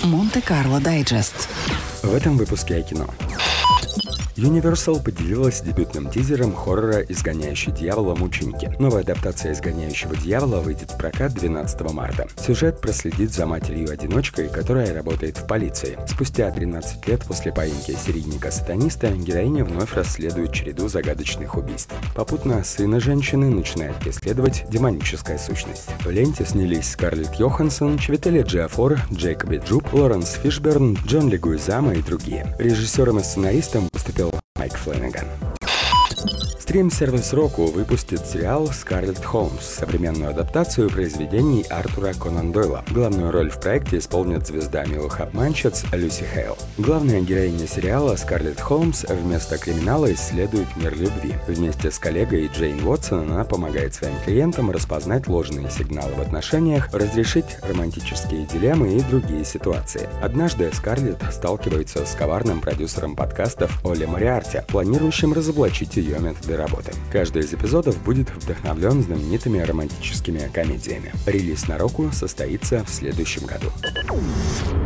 Монте-Карло Дайджест. В этом выпуске о кино. Universal поделилась дебютным тизером хоррора «Изгоняющий дьявола. Мученики». Новая адаптация «Изгоняющего дьявола» выйдет в прокат 12 марта. Сюжет проследит за матерью-одиночкой, которая работает в полиции. Спустя 13 лет после поимки серийника-сатаниста героиня вновь расследует череду загадочных убийств. Попутно сына женщины начинает преследовать демоническая сущность. В ленте снялись Скарлетт Йоханссон, Чиветеле Джиафор, Джейкоби Джуб, Лоренс Фишберн, Джон Легуизамо и другие. Режиссером и сценаристом выступил Майк Флэнаган. Стрим-сервис Roku выпустит сериал «Скарлетт Холмс», современную адаптацию произведений Артура Конан Дойла. Главную роль в проекте исполнит звезда «Милых обманщиц» Люси Хейл. Главная героиня сериала Скарлетт Холмс вместо криминала исследует мир любви. Вместе с коллегой Джейн Уотсон она помогает своим клиентам распознать ложные сигналы в отношениях, разрешить романтические дилеммы и другие ситуации. Однажды Скарлетт сталкивается с коварным продюсером подкастов Олли Мориарти, планирующим разоблачить ее методы работы. Каждый из эпизодов будет вдохновлен знаменитыми романтическими комедиями. Релиз на Roku состоится в следующем году.